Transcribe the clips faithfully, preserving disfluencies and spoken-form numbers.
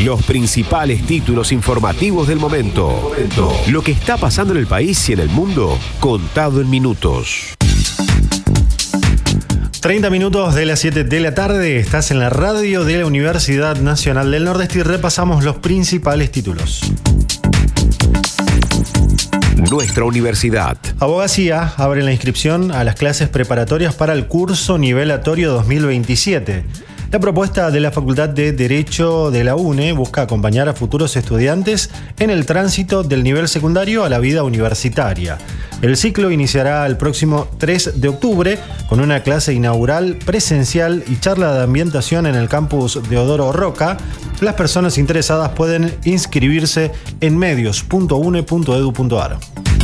Los principales títulos informativos del momento. Lo que está pasando en el país y en el mundo, contado en minutos. treinta minutos de las siete de la tarde, estás en la radio de la Universidad Nacional del Nordeste y repasamos los principales títulos. Nuestra universidad. Abogacía abre la inscripción a las clases preparatorias para el curso nivelatorio dos mil veintisiete. La propuesta de la Facultad de Derecho de la UNE busca acompañar a futuros estudiantes en el tránsito del nivel secundario a la vida universitaria. El ciclo iniciará el próximo tres de octubre con una clase inaugural presencial y charla de ambientación en el campus Deodoro Roca. Las personas interesadas pueden inscribirse en medios punto une punto edu punto ar.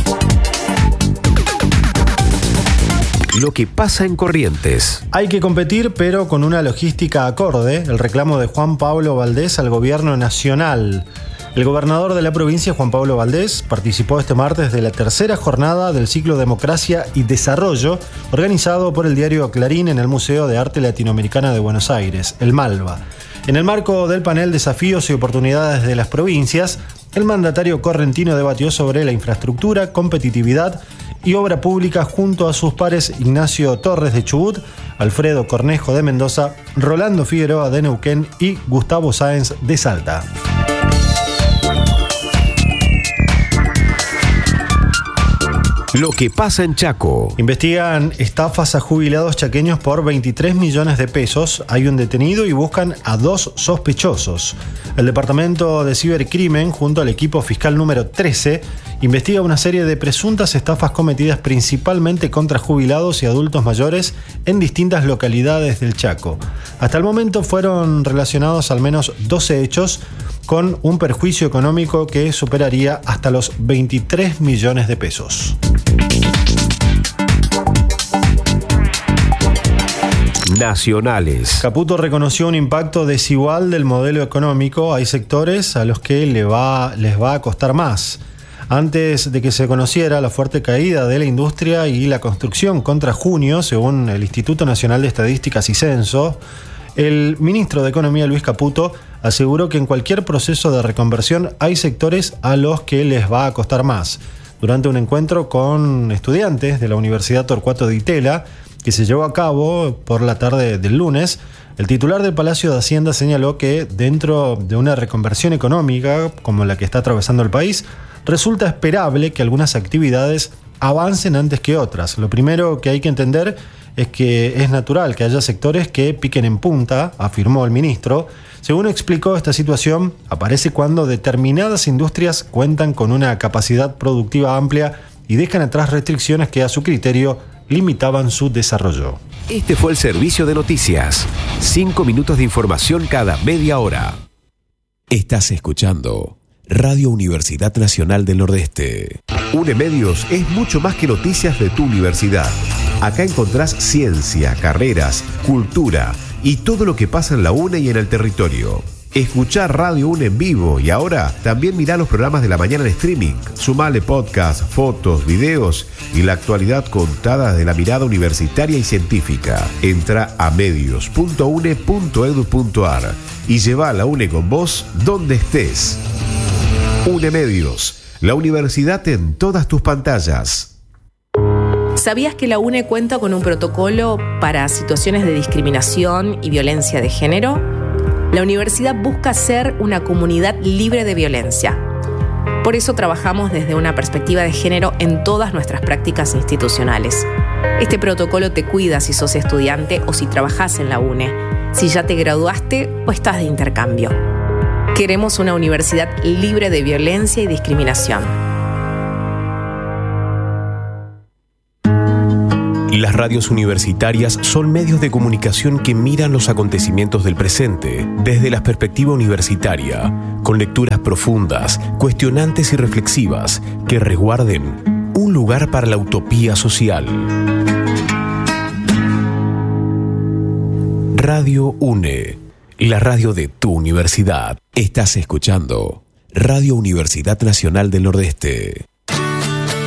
Lo que pasa en Corrientes. Hay que competir, pero con una logística acorde. El reclamo de Juan Pablo Valdés al gobierno nacional. El gobernador de la provincia, Juan Pablo Valdés, participó este martes de la tercera jornada del ciclo Democracia y Desarrollo, organizado por el diario Clarín en el Museo de Arte Latinoamericana de Buenos Aires, el MALBA. En el marco del panel Desafíos y Oportunidades de las Provincias, el mandatario correntino debatió sobre la infraestructura, competitividad y obra pública junto a sus pares Ignacio Torres de Chubut, Alfredo Cornejo de Mendoza, Rolando Figueroa de Neuquén y Gustavo Sáenz de Salta. Lo que pasa en Chaco. Investigan estafas a jubilados chaqueños por veintitrés millones de pesos. Hay un detenido y buscan a dos sospechosos. El Departamento de Cibercrimen, junto al equipo fiscal número trece, investiga una serie de presuntas estafas cometidas principalmente contra jubilados y adultos mayores en distintas localidades del Chaco. Hasta el momento fueron relacionados al menos doce hechos con un perjuicio económico que superaría hasta los veintitrés millones de pesos. Nacionales. Caputo reconoció un impacto desigual del modelo económico. Hay sectores a los que le va, les va a costar más. Antes de que se conociera la fuerte caída de la industria y la construcción contra junio, según el Instituto Nacional de Estadísticas y Censo, el ministro de Economía, Luis Caputo, aseguró que en cualquier proceso de reconversión hay sectores a los que les va a costar más. Durante un encuentro con estudiantes de la Universidad Torcuato Di Tella, que se llevó a cabo por la tarde del lunes, el titular del Palacio de Hacienda señaló que dentro de una reconversión económica como la que está atravesando el país, resulta esperable que algunas actividades avancen antes que otras. Lo primero que hay que entender es que es natural que haya sectores que piquen en punta, afirmó el ministro. Según explicó, esta situación aparece cuando determinadas industrias cuentan con una capacidad productiva amplia y dejan atrás restricciones que a su criterio limitaban su desarrollo. Este fue el servicio de noticias. Cinco minutos de información cada media hora. Estás escuchando Radio Universidad Nacional del Nordeste. UNE Medios es mucho más que noticias de tu universidad. Acá encontrás ciencia, carreras, cultura y todo lo que pasa en la UNE y en el territorio. Escuchá Radio UNE en vivo y ahora también mirá los programas de la mañana en streaming. Sumale podcast, fotos, videos y la actualidad contada desde la mirada universitaria y científica. Entra a medios punto une punto edu punto ar y lleva a la UNE con vos donde estés. UNE Medios, la universidad en todas tus pantallas. ¿Sabías que la UNE cuenta con un protocolo para situaciones de discriminación y violencia de género? La universidad busca ser una comunidad libre de violencia. Por eso trabajamos desde una perspectiva de género en todas nuestras prácticas institucionales. Este protocolo te cuida si sos estudiante o si trabajás en la UNE, si ya te graduaste o estás de intercambio. Queremos una universidad libre de violencia y discriminación. Las radios universitarias son medios de comunicación que miran los acontecimientos del presente desde la perspectiva universitaria, con lecturas profundas, cuestionantes y reflexivas que resguarden un lugar para la utopía social. Radio UNE, la radio de tu universidad. Estás escuchando Radio Universidad Nacional del Nordeste.